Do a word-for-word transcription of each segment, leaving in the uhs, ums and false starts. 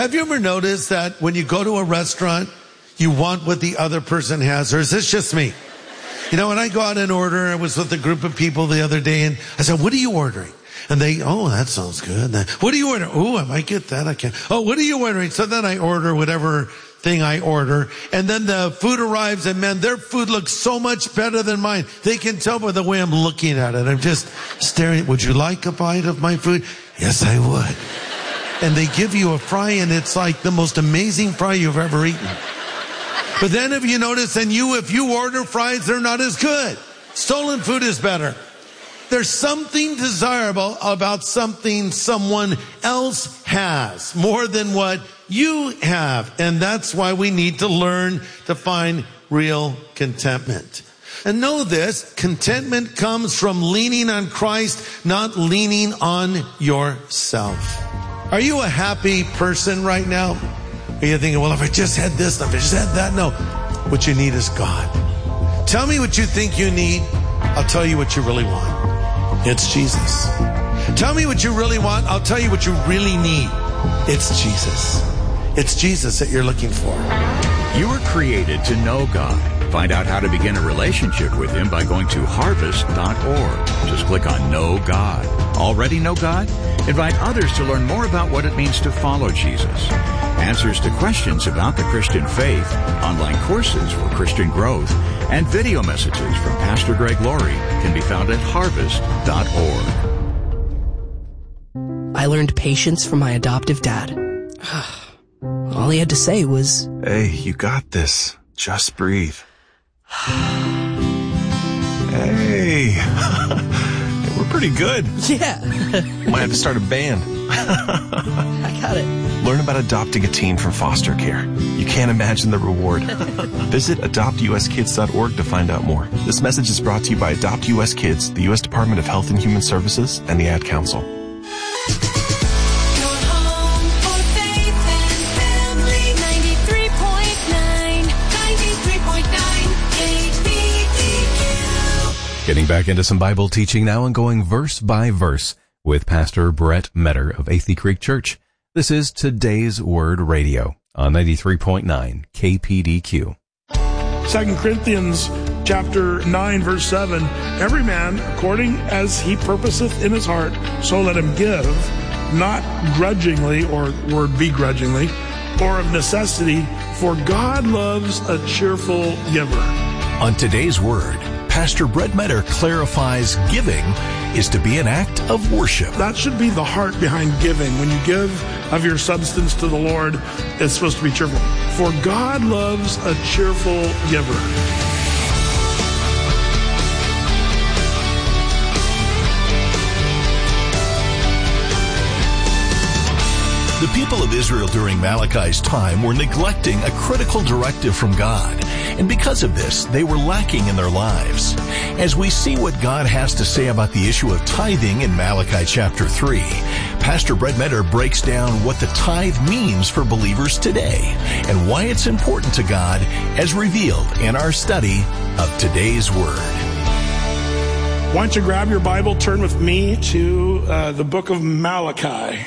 Have you ever noticed that when you go to a restaurant, you want what the other person has? Or is this just me? You know, when I go out and order, I was with a group of people the other day, and I said, what are you ordering? And they, oh, that sounds good. And then, what are you ordering? Oh, I might get that. I can't. Oh, what are you ordering? So then I order whatever thing I order. And then the food arrives, and man, their food looks so much better than mine. They can tell by the way I'm looking at it. I'm just staring. Would you like a bite of my food? Yes, I would. And they give you a fry, and it's like the most amazing fry you've ever eaten. But then if you notice, and you, if you order fries, they're not as good. Stolen food is better. There's something desirable about something someone else has more than what you have. And that's why we need to learn to find real contentment. And know this, contentment comes from leaning on Christ, not leaning on yourself. Are you a happy person right now? Are you thinking, well, if I just had this, if I just had that? No. What you need is God. Tell me what you think you need. I'll tell you what you really want. It's Jesus. Tell me what you really want. I'll tell you what you really need. It's Jesus. It's Jesus that you're looking for. You were created to know God. Find out how to begin a relationship with Him by going to harvest dot org. Just click on Know God. Already know God? Invite others to learn more about what it means to follow Jesus. Answers to questions about the Christian faith, online courses for Christian growth, and video messages from Pastor Greg Laurie can be found at harvest dot org. I learned patience from my adoptive dad. All he had to say was, "Hey, you got this. Just breathe." Hey, we're pretty good. Yeah. Might have to start a band. I got it. Learn about adopting a teen from foster care. You can't imagine the reward. Visit adopt u s kids dot org to find out more. This message is brought to you by Adopt U S Kids, the U S Department of Health and Human Services, and the Ad Council. Getting back into some Bible teaching now and going verse by verse with Pastor Brett Metter of Athey Creek Church. This is Today's Word Radio on ninety-three point nine K P D Q. Second Corinthians chapter nine, verse seven, every man according as he purposeth in his heart, so let him give, not grudgingly, or word begrudgingly, or of necessity, for God loves a cheerful giver. On Today's Word, Pastor Brett Metter clarifies giving is to be an act of worship. That should be the heart behind giving. When you give of your substance to the Lord, it's supposed to be cheerful. For God loves a cheerful giver. The people of Israel during Malachi's time were neglecting a critical directive from God, and because of this, they were lacking in their lives. As we see what God has to say about the issue of tithing in Malachi chapter three, Pastor Brett Metter breaks down what the tithe means for believers today and why it's important to God as revealed in our study of Today's Word. Why don't you grab your Bible, turn with me to uh, the book of Malachi.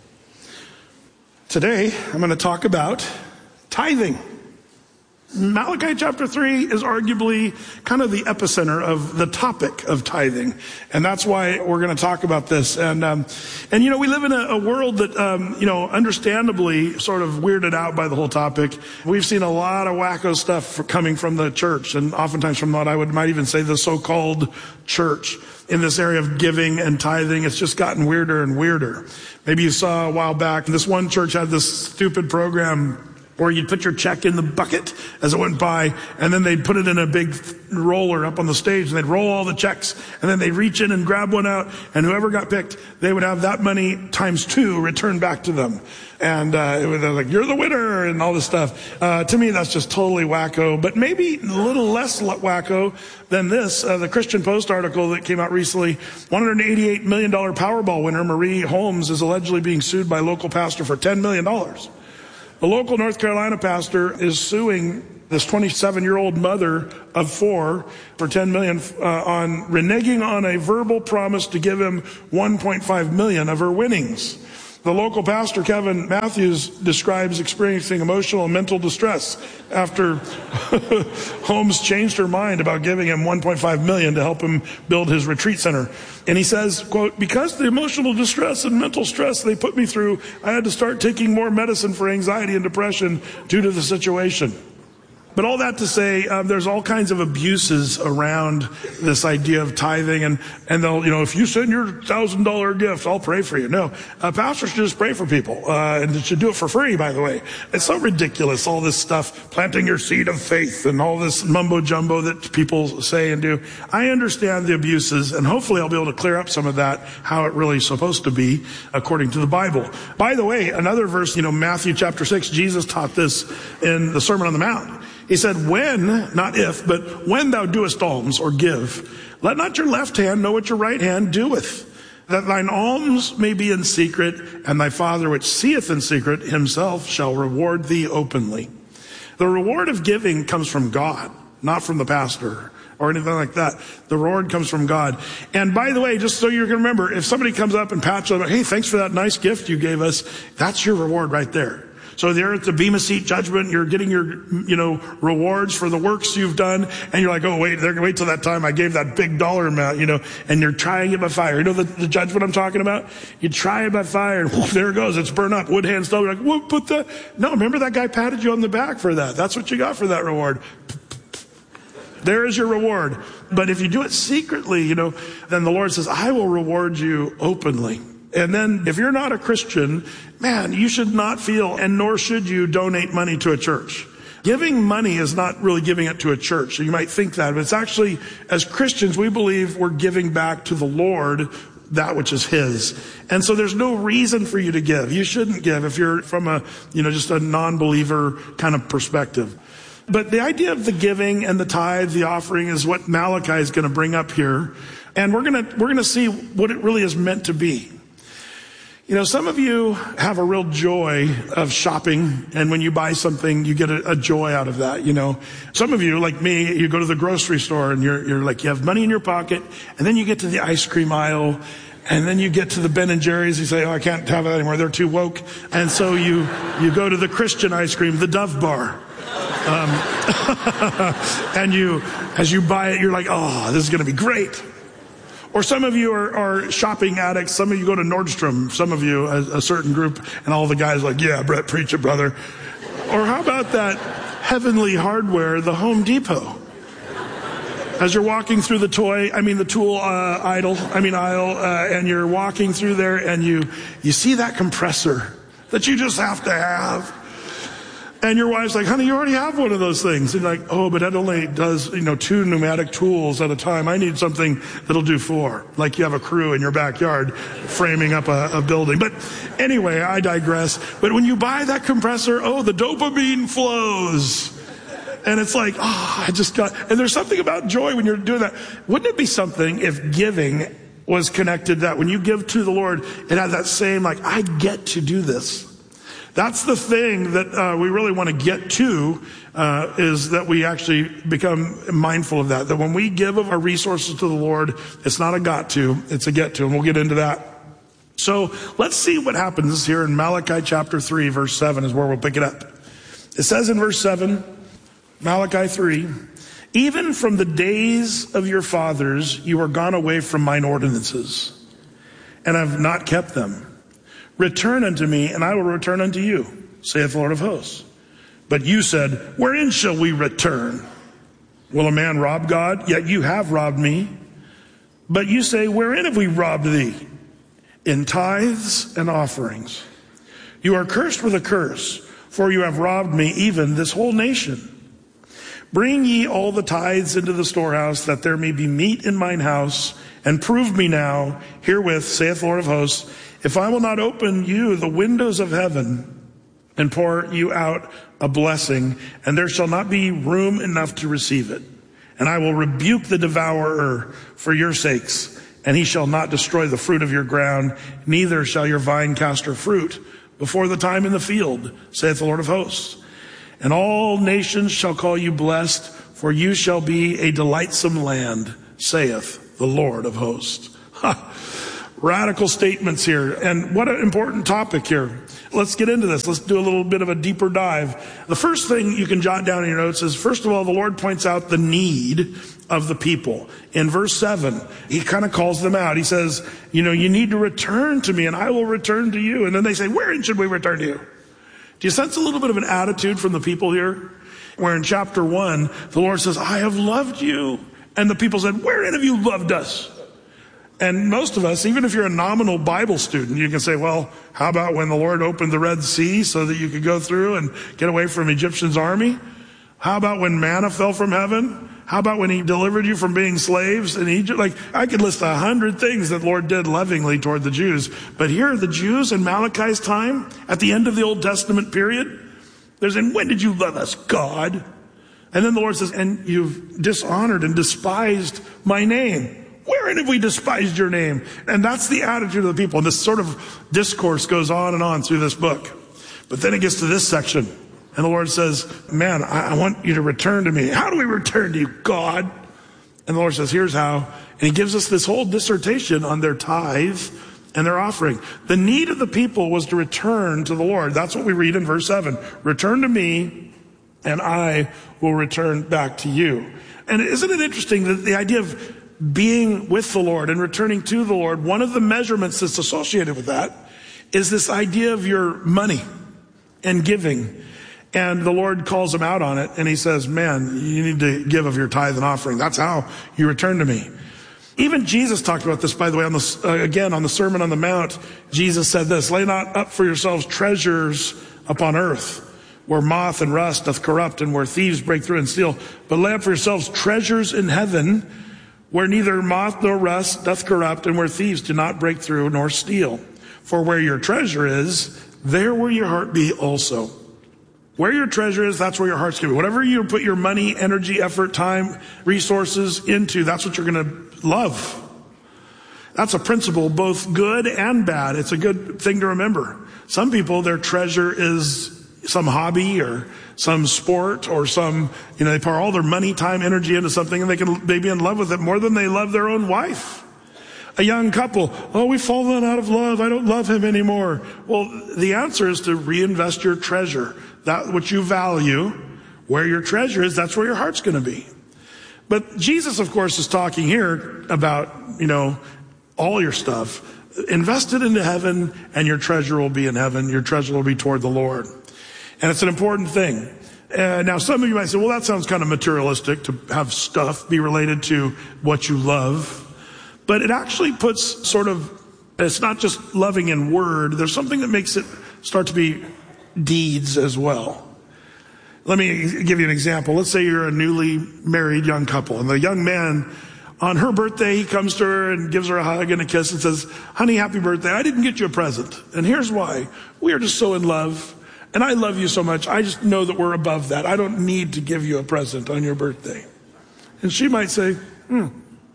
Today, I'm going to talk about tithing. Malachi chapter three is arguably kind of the epicenter of the topic of tithing. And that's why we're going to talk about this. And, um, and you know, we live in a, a world that, um, you know, understandably sort of weirded out by the whole topic. We've seen a lot of wacko stuff for coming from the church, and oftentimes from what I would might even say the so-called church. In this area of giving and tithing, it's just gotten weirder and weirder. Maybe you saw a while back, this one church had this stupid program where you'd put your check in the bucket as it went by, and then they'd put it in a big roller up on the stage, and they'd roll all the checks, and then they'd reach in and grab one out, and whoever got picked, they would have that money times two returned back to them. And uh, it was like, you're the winner, and all this stuff. Uh, to me, that's just totally wacko, but maybe a little less wacko than this. Uh, the Christian Post article that came out recently, one hundred eighty-eight million dollars Powerball winner Marie Holmes is allegedly being sued by a local pastor for ten million dollars. A local North Carolina pastor is suing this twenty-seven-year-old mother of four for ten million dollars uh, on reneging on a verbal promise to give him one point five million dollars of her winnings. The local pastor, Kevin Matthews, describes experiencing emotional and mental distress after Holmes changed her mind about giving him one point five million dollars to help him build his retreat center. And he says, quote, because the emotional distress and mental stress they put me through, I had to start taking more medicine for anxiety and depression due to the situation. But all that to say, um, there's all kinds of abuses around this idea of tithing, and, and they'll, you know, if you send your thousand dollar gift, I'll pray for you. No, uh, pastors should just pray for people, uh, and should do it for free, by the way. It's so ridiculous, all this stuff, planting your seed of faith and all this mumbo jumbo that people say and do. I understand the abuses, and hopefully I'll be able to clear up some of that, how it really is supposed to be according to the Bible. By the way, another verse, you know, Matthew chapter six, Jesus taught this in the Sermon on the Mount. He said, when, not if, but when thou doest alms or give, let not your left hand know what your right hand doeth, that thine alms may be in secret, and thy Father which seeth in secret himself shall reward thee openly. The reward of giving comes from God, not from the pastor or anything like that. The reward comes from God. And by the way, just so you can remember, if somebody comes up and pats you on the back, hey, thanks for that nice gift you gave us, that's your reward right there. So there at the Bema Seat judgment, you're getting your, you know, rewards for the works you've done. And you're like, oh, wait, they're going to wait till that time I gave that big dollar amount, you know, and you're trying it by fire. You know the, the judgment I'm talking about? You try it by fire, and whoosh, there it goes. It's burned up. Wood, hand, stove. You're like, what, put that? No, remember that guy patted you on the back for that. That's what you got for that reward. There is your reward. But if you do it secretly, you know, then the Lord says, I will reward you openly. And then if you're not a Christian, man, you should not feel, and nor should you donate money to a church. Giving money is not really giving it to a church. So you might think that, but it's actually, as Christians, we believe we're giving back to the Lord that which is His. And so there's no reason for you to give. You shouldn't give if you're from a, you know, just a non-believer kind of perspective. But the idea of the giving and the tithe, the offering, is what Malachi is going to bring up here. And we're going to, we're going to see what it really is meant to be. You know, some of you have a real joy of shopping, and when you buy something, you get a, a joy out of that, you know. Some of you, like me, you go to the grocery store and you're, you're like, you have money in your pocket, and then you get to the ice cream aisle, and then you get to the Ben and Jerry's, you say, oh, I can't have that anymore, they're too woke. And so you, you go to the Christian ice cream, the Dove Bar. Um, and you, as you buy it, you're like, oh, this is going to be great. Or some of you are, are shopping addicts. Some of you go to Nordstrom. Some of you, a, a certain group, and all the guys are like, yeah, Brett, preach it, brother. Or how about that heavenly hardware, the Home Depot? As you're walking through the toy, I mean the tool uh, idle, I mean aisle, uh, and you're walking through there, and you you see that compressor that you just have to have. And your wife's like, honey, you already have one of those things. And you're like, oh, but that only does, you know, two pneumatic tools at a time. I need something that'll do four. Like you have a crew in your backyard framing up a, a building. But anyway, I digress. But when you buy that compressor, oh, the dopamine flows. And it's like, oh, I just got, and there's something about joy when you're doing that. Wouldn't it be something if giving was connected, that when you give to the Lord, it had that same, like, I get to do this. That's the thing that uh, we really want to get to, uh, is that we actually become mindful of that. That when we give of our resources to the Lord, it's not a got to, it's a get to, and we'll get into that. So let's see what happens here in Malachi chapter three, verse seven is where we'll pick it up. It says in verse seven, Malachi three, even from the days of your fathers you are gone away from mine ordinances, and have not kept them. Return unto me, and I will return unto you, saith the Lord of hosts. But you said, wherein shall we return? Will a man rob God? Yet you have robbed me. But you say, wherein have we robbed thee? In tithes and offerings. You are cursed with a curse, for you have robbed me, even this whole nation. Bring ye all the tithes into the storehouse, that there may be meat in mine house, and prove me now herewith, saith the Lord of hosts, if I will not open you the windows of heaven and pour you out a blessing, and there shall not be room enough to receive it. And I will rebuke the devourer for your sakes, and he shall not destroy the fruit of your ground, neither shall your vine cast her fruit before the time in the field, saith the Lord of hosts. And all nations shall call you blessed, for you shall be a delightsome land, saith the Lord of hosts. Ha! radical statements here. And what an important topic here. Let's get into this. Let's do a little bit of a deeper dive. The first thing you can jot down in your notes is, first of all, the Lord points out the need of the people. In verse seven, he kind of calls them out. He says, you know, you need to return to me and I will return to you. And then they say, wherein should we return to you? Do you sense a little bit of an attitude from the people here? Where in chapter one, the Lord says, I have loved you. And the people said, wherein have you loved us? And most of us, even if you're a nominal Bible student, you can say, well, how about when the Lord opened the Red Sea so that you could go through and get away from Egyptian's army? How about when manna fell from heaven? How about when he delivered you from being slaves in Egypt? Like, I could list a hundred things that the Lord did lovingly toward the Jews. But here, the Jews in Malachi's time, at the end of the Old Testament period, they're saying, when did you love us, God? And then the Lord says, and you've dishonored and despised my name. Wherein have we despised your name? And that's the attitude of the people. And this sort of discourse goes on and on through this book. But then it gets to this section. And the Lord says, man, I, I want you to return to me. How do we return to you, God? And the Lord says, here's how. And he gives us this whole dissertation on their tithe and their offering. The need of the people was to return to the Lord. That's what we read in verse seven. Return to me, and I will return back to you. And isn't it interesting that the idea of being with the Lord and returning to the Lord, one of the measurements that's associated with that is this idea of your money and giving. And the Lord calls him out on it, and he says, man, you need to give of your tithe and offering. That's how you return to me. Even Jesus talked about this, by the way, on the, uh, again, on the Sermon on the Mount. Jesus said this, lay not up for yourselves treasures upon earth, where moth and rust doth corrupt and where thieves break through and steal, but lay up for yourselves treasures in heaven, where neither moth nor rust doth corrupt and where thieves do not break through nor steal. For where your treasure is, there will your heart be also. Where your treasure is, that's where your heart's going to be. Whatever you put your money, energy, effort, time, resources into, that's what you're going to love. That's a principle, both good and bad. It's a good thing to remember. Some people, their treasure is some hobby or some sport or some, you know, they pour all their money, time, energy into something and they can they be in love with it more than they love their own wife. A young couple, oh, we've fallen out of love. I don't love him anymore. Well, the answer is to reinvest your treasure. That what you value, where your treasure is, that's where your heart's going to be. But Jesus, of course, is talking here about, you know, all your stuff. Invest it into heaven and your treasure will be in heaven. Your treasure will be toward the Lord. And it's an important thing. Uh, now, some of you might say, well, that sounds kind of materialistic to have stuff be related to what you love. But it actually puts sort of, it's not just loving in word. There's something that makes it start to be deeds as well. Let me give you an example. Let's say you're a newly married young couple, and the young man, on her birthday, he comes to her and gives her a hug and a kiss and says, honey, happy birthday. I didn't get you a present. And here's why. We are just so in love. And I love you so much. I just know that we're above that. I don't need to give you a present on your birthday. And she might say, hmm.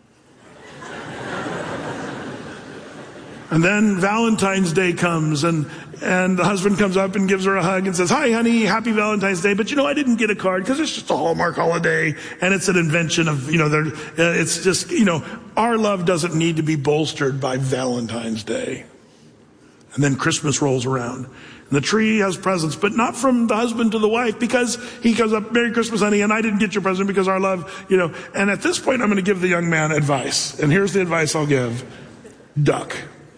And then Valentine's Day comes and, and the husband comes up and gives her a hug and says, hi, honey, happy Valentine's Day. But you know, I didn't get a card because it's just a Hallmark holiday and it's an invention of, you know, uh, it's just, you know, our love doesn't need to be bolstered by Valentine's Day. And then Christmas rolls around. And the tree has presents, but not from the husband to the wife, because he comes up, Merry Christmas, honey, and I didn't get your present because our love, you know. And at this point, I'm going to give the young man advice. And here's the advice I'll give. Duck.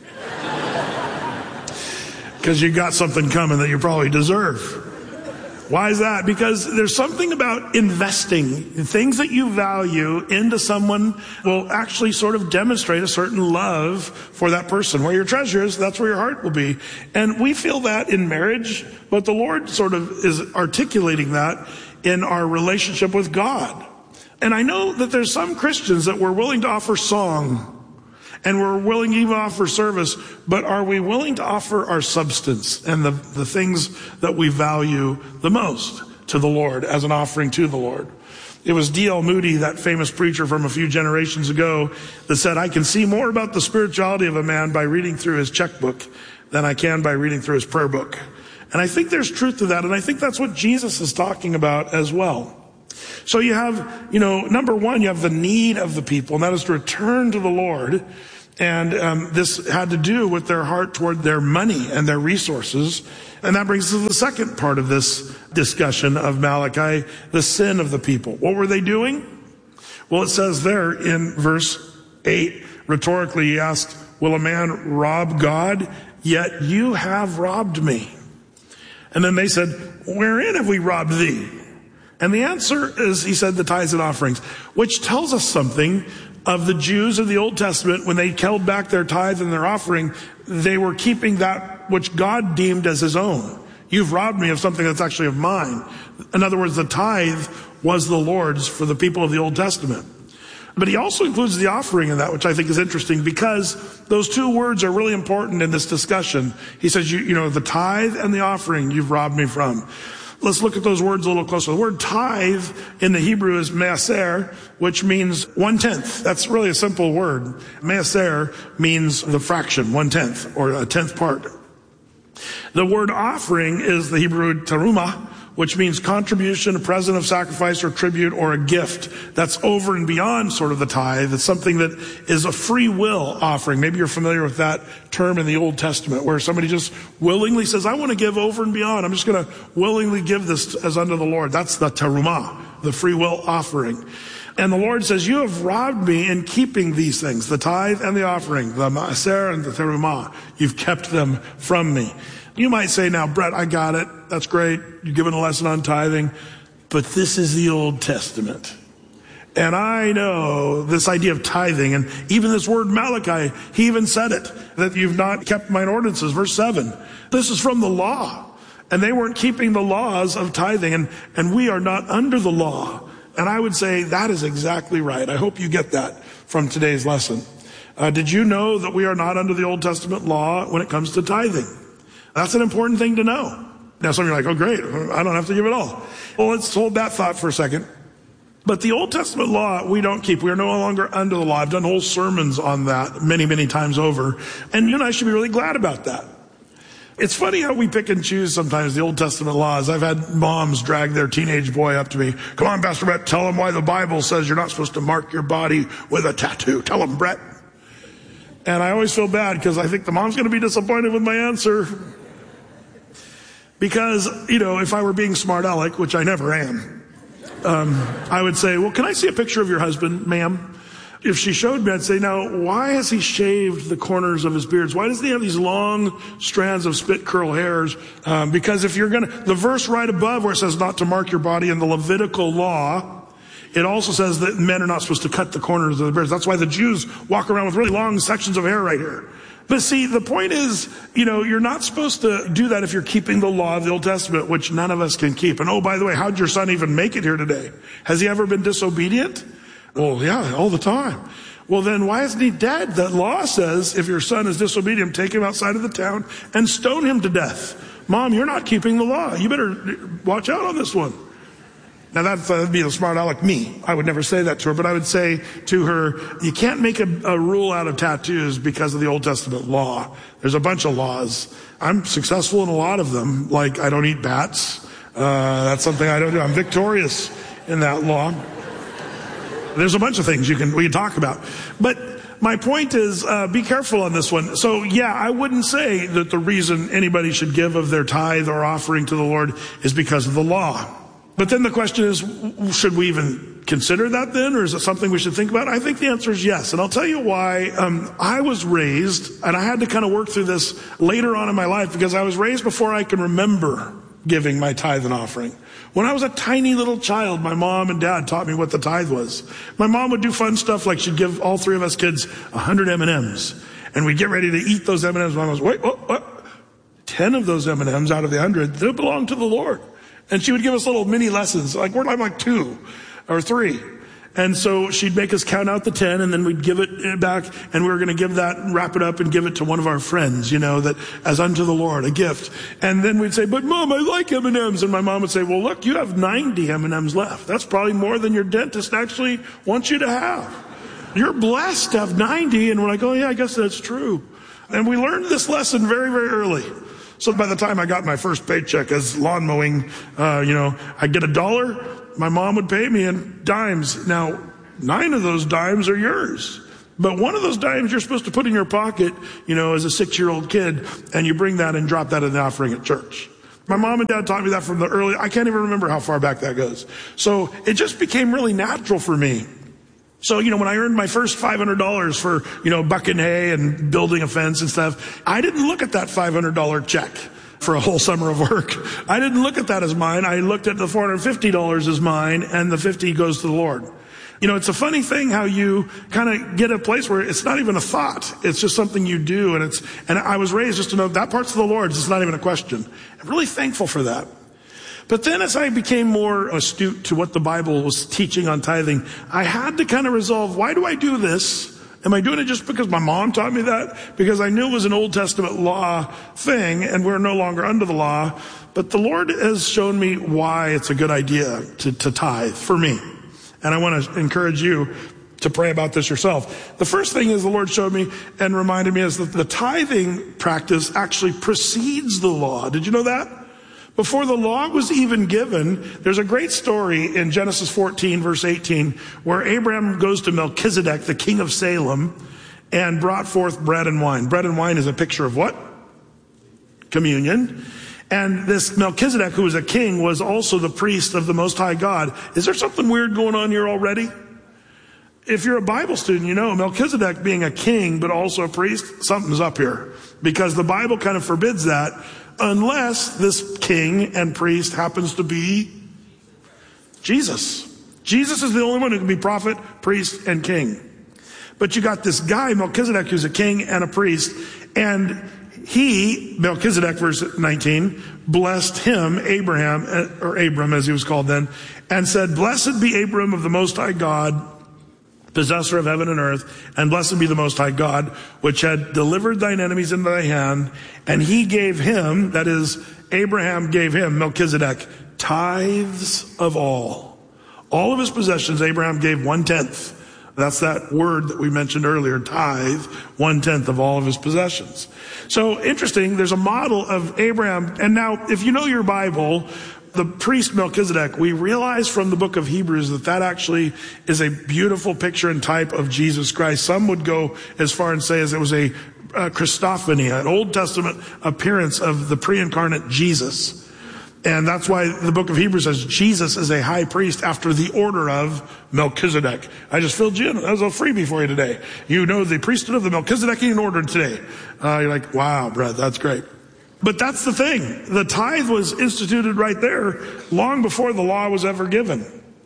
Because you got something coming that you probably deserve. Why is that? Because there's something about investing. Things that you value into someone will actually sort of demonstrate a certain love for that person. Where your treasure is, that's where your heart will be. And we feel that in marriage, but the Lord sort of is articulating that in our relationship with God. And I know that there's some Christians that we're willing to offer song and we're willing to even offer service, but are we willing to offer our substance and the, the things that we value the most to the Lord as an offering to the Lord? It was D L Moody, that famous preacher from a few generations ago, that said, I can see more about the spirituality of a man by reading through his checkbook than I can by reading through his prayer book. And I think there's truth to that, and I think that's what Jesus is talking about as well. So you have, you know, number one, you have the need of the people, and that is to return to the Lord. And um, this had to do with their heart toward their money and their resources. And that brings us to the second part of this discussion of Malachi, the sin of the people. What were they doing? Well, it says there in verse eight, rhetorically he asked, will a man rob God? Yet you have robbed me. And then they said, wherein have we robbed thee? And the answer is, he said, the tithes and offerings, which tells us something of the Jews of the Old Testament. When they held back their tithe and their offering, they were keeping that which God deemed as his own. You've robbed me of something that's actually of mine. In other words, the tithe was the Lord's for the people of the Old Testament. But he also includes the offering in that, which I think is interesting because those two words are really important in this discussion. He says, you, you know, the tithe and the offering you've robbed me from. Let's look at those words a little closer. The word tithe in the Hebrew is measer, which means one-tenth. That's really a simple word. Measer means the fraction, one-tenth, or a tenth part. The word offering is the Hebrew terumah, which means contribution, a present of sacrifice or tribute or a gift. That's over and beyond sort of the tithe. It's something that is a free will offering. Maybe you're familiar with that term in the Old Testament where somebody just willingly says, I want to give over and beyond. I'm just going to willingly give this as unto the Lord. That's the terumah, the free will offering. And the Lord says, you have robbed me in keeping these things, the tithe and the offering, the maaser and the terumah. You've kept them from me. You might say, now, Brett, I got it. That's great. You've given a lesson on tithing. But this is the Old Testament. And I know this idea of tithing, and even this word Malachi, he even said it, that you've not kept mine ordinances. Verse seven. This is from the law. And they weren't keeping the laws of tithing, and, and we are not under the law. And I would say that is exactly right. I hope you get that from today's lesson. Uh, did you know that we are not under the Old Testament law when it comes to tithing? That's an important thing to know. Now some of you are like, oh great, I don't have to give it all. Well, let's hold that thought for a second. But the Old Testament law, we don't keep. We are no longer under the law. I've done whole sermons on that many, many times over. And you and I should be really glad about that. It's funny how we pick and choose sometimes the Old Testament laws. I've had moms drag their teenage boy up to me. Come on, Pastor Brett, tell them why the Bible says you're not supposed to mark your body with a tattoo. Tell them, Brett. And I always feel bad because I think the mom's going to be disappointed with my answer. Because, you know, if I were being smart aleck, which I never am, um, I would say, well, can I see a picture of your husband, ma'am? If she showed me, I'd say, now, why has he shaved the corners of his beards? Why doesn't he have these long strands of spit curl hairs? Um, because if you're going to, the verse right above where it says not to mark your body in the Levitical law, it also says that men are not supposed to cut the corners of the beards. That's why the Jews walk around with really long sections of hair right here. But see, the point is, you know, you're not supposed to do that if you're keeping the law of the Old Testament, which none of us can keep. And oh, by the way, how'd your son even make it here today? Has he ever been disobedient? Well, yeah, all the time. Well, then why isn't he dead? The law says if your son is disobedient, take him outside of the town and stone him to death. Mom, you're not keeping the law. You better watch out on this one. Now that would be the smart aleck me. I would never say that to her, but I would say to her, you can't make a, a rule out of tattoos because of the Old Testament law. There's a bunch of laws. I'm successful in a lot of them, like I don't eat bats. Uh, that's something I don't do. I'm victorious in that law. There's a bunch of things you can we can talk about. But my point is, uh, be careful on this one. So yeah, I wouldn't say that the reason anybody should give of their tithe or offering to the Lord is because of the law. But then the question is, should we even consider that then, or is it something we should think about? I think the answer is yes, and I'll tell you why. Um, I was raised, and I had to kind of work through this later on in my life, because I was raised before I can remember giving my tithe and offering. When I was a tiny little child, my mom and dad taught me what the tithe was. My mom would do fun stuff like she'd give all three of us kids a hundred M and M's, and we'd get ready to eat those M and M's. My mom was, wait, what, what? Ten of those M and M's out of the hundred, they belong to the Lord. And she would give us little mini lessons, like we're like two or three. And so she'd make us count out the ten, and then we'd give it back, and we were going to give that, wrap it up and give it to one of our friends, you know, that as unto the Lord, a gift. And then we'd say, but Mom, I like M and M's. And my mom would say, well, look, you have ninety M and M's left. That's probably more than your dentist actually wants you to have. You're blessed to have ninety. And we're like, oh yeah, I guess that's true. And we learned this lesson very, very early. So by the time I got my first paycheck as lawn mowing, uh, you know, I'd get a dollar. My mom would pay me in dimes. Now, nine of those dimes are yours. But one of those dimes you're supposed to put in your pocket, you know, as a six-year-old kid, and you bring that and drop that in the offering at church. My mom and dad taught me that from the early, I can't even remember how far back that goes. So it just became really natural for me. So, you know, when I earned my first five hundred dollars for, you know, bucking hay and building a fence and stuff, I didn't look at that five hundred dollars check for a whole summer of work. I didn't look at that as mine. I looked at the four hundred fifty dollars as mine, and the fifty goes to the Lord. You know, it's a funny thing how you kind of get a place where it's not even a thought. It's just something you do. And it's, and I was raised just to know that part's of the Lord's. It's not even a question. I'm really thankful for that. But then as I became more astute to what the Bible was teaching on tithing, I had to kind of resolve, why do I do this? Am I doing it just because my mom taught me that? Because I knew it was an Old Testament law thing and we're no longer under the law. But the Lord has shown me why it's a good idea to, to tithe for me. And I want to encourage you to pray about this yourself. The first thing is the Lord showed me and reminded me is that the tithing practice actually precedes the law. Did you know that? Before the law was even given, there's a great story in Genesis fourteen, verse eighteen, where Abraham goes to Melchizedek, the king of Salem, and brought forth bread and wine. Bread and wine is a picture of what? Communion. And this Melchizedek, who was a king, was also the priest of the Most High God. Is there something weird going on here already? If you're a Bible student, you know Melchizedek being a king, but also a priest, something's up here. Because the Bible kind of forbids that, unless this king and priest happens to be Jesus. Jesus is the only one who can be prophet, priest, and king. But you got this guy, Melchizedek, who's a king and a priest, and he, Melchizedek, verse nineteen, blessed him, Abraham, or Abram as he was called then, and said, "Blessed be Abram of the Most High God, possessor of heaven and earth, and blessed be the Most High God, which had delivered thine enemies into thy hand." And he gave him, that is, Abraham gave him, Melchizedek, tithes of all. All of his possessions, Abraham gave one-tenth. That's that word that we mentioned earlier, tithe, one-tenth of all of his possessions. So interesting, there's a model of Abraham. And now, if you know your Bible, the priest Melchizedek, we realize from the book of Hebrews that that actually is a beautiful picture and type of Jesus Christ. Some would go as far and say as it was a, a Christophany, an Old Testament appearance of the pre-incarnate Jesus. And that's why the book of Hebrews says Jesus is a high priest after the order of Melchizedek. I just filled you in. That was a freebie for you today. You know the priesthood of the Melchizedekian order today. Uh, you're like, wow, Brett, that's great. But that's the thing. The tithe was instituted right there long before the law was ever given.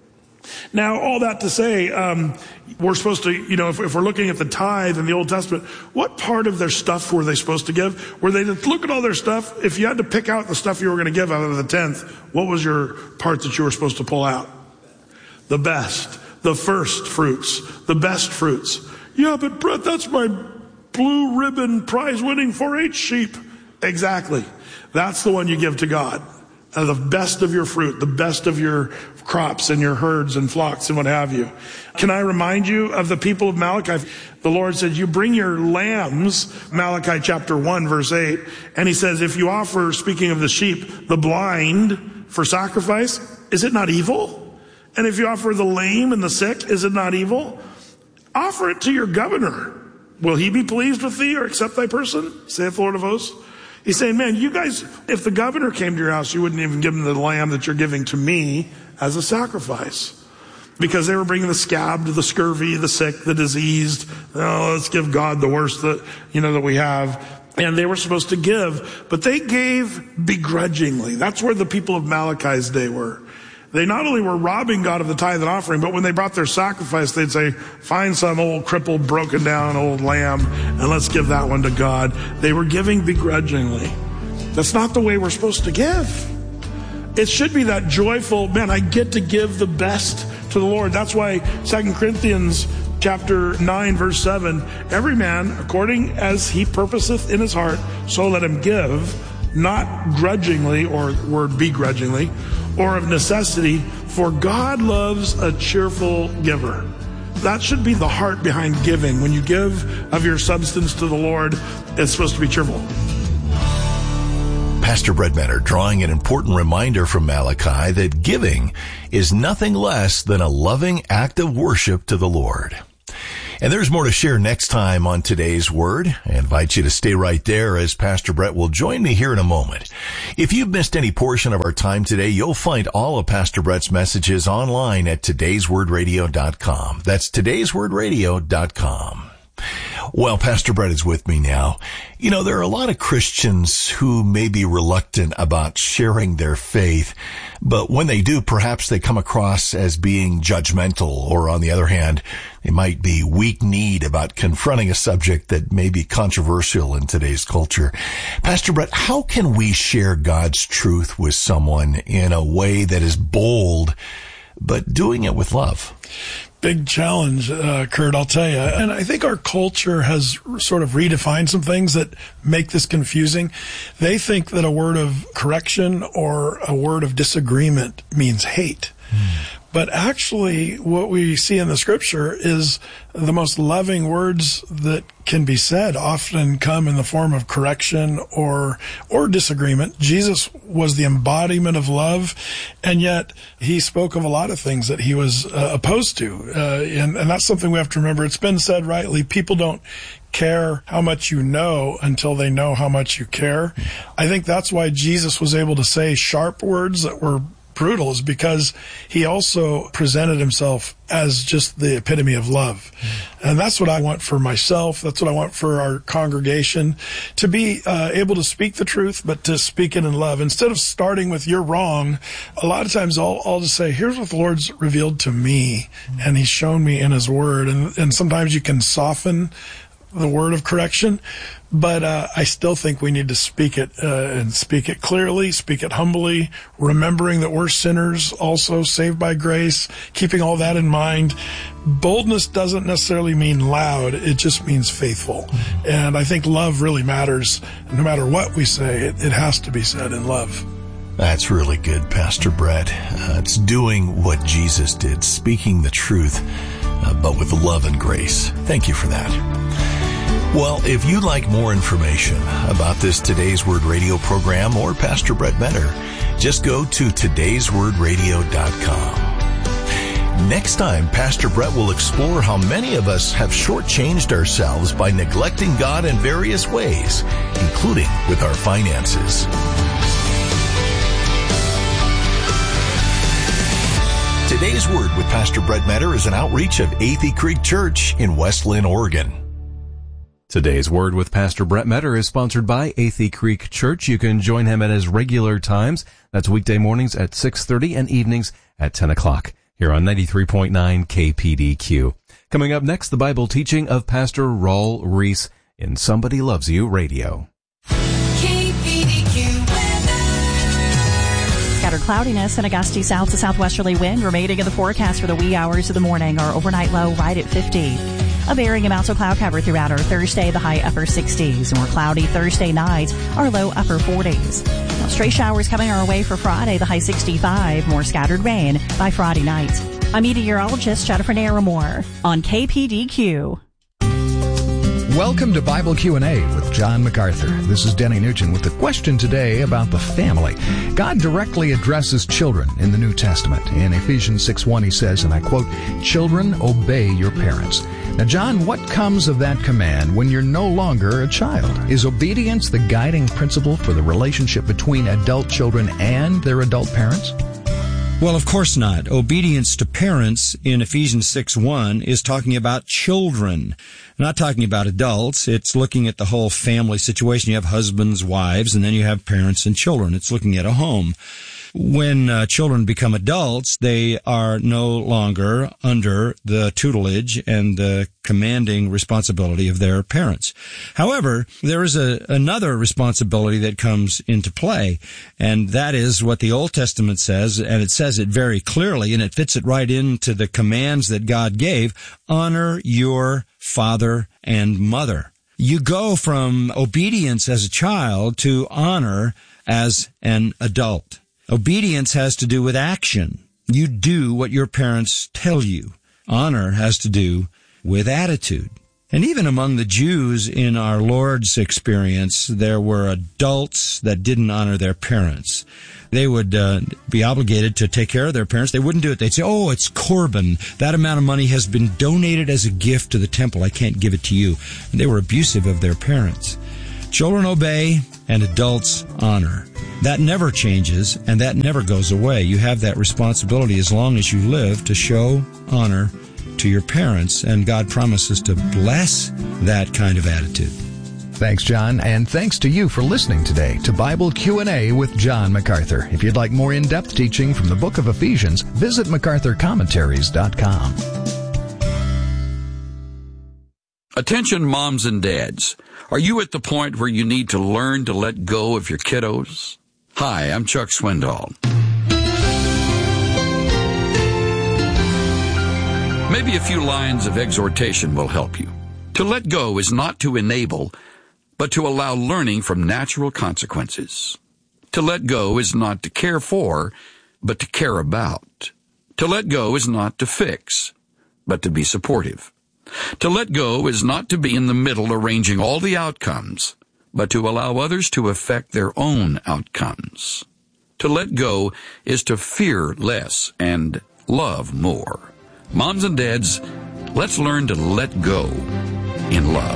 Now, all that to say, um, we're supposed to, you know, if, if we're looking at the tithe in the Old Testament, what part of their stuff were they supposed to give? Were they to look at all their stuff? If you had to pick out the stuff you were going to give out of the tenth, what was your part that you were supposed to pull out? The best, the first fruits, the best fruits. Yeah, but Brett, that's my blue ribbon prize winning four H sheep. Exactly. That's the one you give to God. Uh, the best of your fruit, the best of your crops and your herds and flocks and what have you. Can I remind you of the people of Malachi? The Lord said, you bring your lambs, Malachi chapter one, verse eight. And he says, if you offer, speaking of the sheep, the blind for sacrifice, is it not evil? And if you offer the lame and the sick, is it not evil? Offer it to your governor. Will he be pleased with thee or accept thy person? Saith the Lord of hosts. He's saying, man, you guys, if the governor came to your house, you wouldn't even give him the lamb that you're giving to me as a sacrifice. Because they were bringing the scabbed, the scurvy, the sick, the diseased. Oh, let's give God the worst that, you know, that we have. And they were supposed to give, but they gave begrudgingly. That's where the people of Malachi's day were. They not only were robbing God of the tithe and offering, but when they brought their sacrifice, they'd say, find some old crippled, broken down old lamb and let's give that one to God. They were giving begrudgingly. That's not the way we're supposed to give. It should be that joyful, man, I get to give the best to the Lord. That's why Second Corinthians chapter nine, verse seven, every man, according as he purposeth in his heart, so let him give, not grudgingly, or word begrudgingly, or of necessity, for God loves a cheerful giver. That should be the heart behind giving. When you give of your substance to the Lord, it's supposed to be cheerful. Pastor Brett Metter drawing an important reminder from Malachi that giving is nothing less than a loving act of worship to the Lord. And there's more to share next time on Today's Word. I invite you to stay right there as Pastor Brett will join me here in a moment. If you've missed any portion of our time today, you'll find all of Pastor Brett's messages online at todays word radio dot com. That's todays word radio dot com. Well, Pastor Brett is with me now. You know, there are a lot of Christians who may be reluctant about sharing their faith, but when they do, perhaps they come across as being judgmental, or on the other hand, they might be weak-kneed about confronting a subject that may be controversial in today's culture. Pastor Brett, how can we share God's truth with someone in a way that is bold, but doing it with love? Big challenge, uh, Kurt, I'll tell you. And I think our culture has sort of redefined some things that make this confusing. They think that a word of correction or a word of disagreement means hate. Mm. But actually, what we see in the scripture is the most loving words that can be said often come in the form of correction or or disagreement. Jesus was the embodiment of love, and yet he spoke of a lot of things that he was uh, opposed to. Uh, and, and that's something we have to remember. It's been said rightly, people don't care how much you know until they know how much you care. I think that's why Jesus was able to say sharp words that were brutal, is because he also presented himself as just the epitome of love. Mm. And that's what I want for myself. That's what I want for our congregation, to be uh, able to speak the truth, but to speak it in love. Instead of starting with you're wrong, a lot of times I'll, I'll just say, here's what the Lord's revealed to me, mm. and he's shown me in his word. And, and sometimes you can soften the word of correction, but uh, I still think we need to speak it uh, and speak it clearly, speak it humbly, remembering that we're sinners also saved by grace, keeping all that in mind. Boldness doesn't necessarily mean loud, it just means faithful. And I think love really matters. No matter what we say, it, it has to be said in love. That's really good, Pastor Brett. Uh, it's doing what Jesus did, speaking the truth, uh, but with love and grace. Thank you for that. Well, if you'd like more information about this Today's Word radio program or Pastor Brett Metter, just go to todays word radio dot com. Next time, Pastor Brett will explore how many of us have shortchanged ourselves by neglecting God in various ways, including with our finances. Today's Word with Pastor Brett Metter is an outreach of Athey Creek Church in West Linn, Oregon. Today's Word with Pastor Brett Metter is sponsored by Athey Creek Church. You can join him at his regular times. That's weekday mornings at six thirty and evenings at ten o'clock here on ninety-three point nine K P D Q. Coming up next, the Bible teaching of Pastor Raul Reese in Somebody Loves You Radio. K P D Q weather. Scattered cloudiness and a gusty south to southwesterly wind remaining in the forecast for the wee hours of the morning. Our overnight low right at fifty. A varying amount of cloud cover throughout our Thursday, the high upper sixties. More cloudy Thursday night, our low upper forties. Now, stray showers coming our way for Friday, the high sixty-five. More scattered rain by Friday night. I'm meteorologist Jennifer Naramore on K P D Q. Welcome to Bible Q and A with John MacArthur. This is Denny Nugent with the question today about the family. God directly addresses children in the New Testament. In Ephesians six one, he says, and I quote, "Children, obey your parents." Now, John, what comes of that command when you're no longer a child? Is obedience the guiding principle for the relationship between adult children and their adult parents? Well, of course not. Obedience to parents in Ephesians six one is talking about children, not talking about adults. It's looking at the whole family situation. You have husbands, wives, and then you have parents and children. It's looking at a home. When uh, children become adults, they are no longer under the tutelage and the commanding responsibility of their parents. However, there is a, another responsibility that comes into play, and that is what the Old Testament says, and it says it very clearly, and it fits it right into the commands that God gave. Honor your father and mother. You go from obedience as a child to honor as an adult. Obedience has to do with action. You do what your parents tell you. Honor has to do with attitude. And even among the Jews in our Lord's experience, there were adults that didn't honor their parents. They would uh, be obligated to take care of their parents. They wouldn't do it. They'd say, oh, it's Corban. That amount of money has been donated as a gift to the temple. I can't give it to you. And they were abusive of their parents. Children obey and adults honor. That never changes and that never goes away. You have that responsibility as long as you live to show honor to your parents, and God promises to bless that kind of attitude. Thanks, John, and thanks to you for listening today to Bible Q and A with John MacArthur. If you'd like more in-depth teaching from the book of Ephesians, visit macarthur commentaries dot com. Attention moms and dads. Are you at the point where you need to learn to let go of your kiddos? Hi, I'm Chuck Swindoll. Maybe a few lines of exhortation will help you. To let go is not to enable, but to allow learning from natural consequences. To let go is not to care for, but to care about. To let go is not to fix, but to be supportive. To let go is not to be in the middle arranging all the outcomes, but to allow others to affect their own outcomes. To let go is to fear less and love more. Moms and dads, let's learn to let go in love.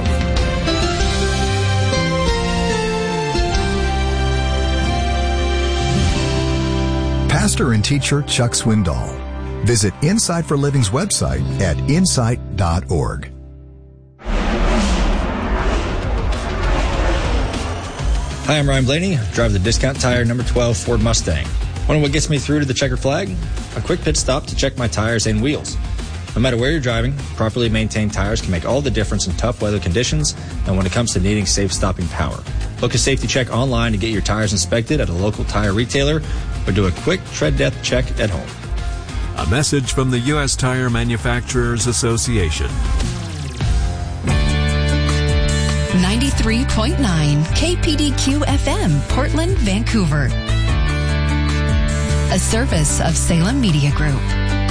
Pastor and teacher Chuck Swindoll. Visit Insight for Living's website at insight dot org. Hi, I'm Ryan Blaney. I drive the Discount Tire number twelve Ford Mustang. Want to know what gets me through to the checkered flag? A quick pit stop to check my tires and wheels. No matter where you're driving, properly maintained tires can make all the difference in tough weather conditions and when it comes to needing safe stopping power. Book a safety check online to get your tires inspected at a local tire retailer or do a quick tread depth check at home. A message from the U S Tire Manufacturers Association. ninety-three point nine K P D Q F M, Portland, Vancouver. A service of Salem Media Group.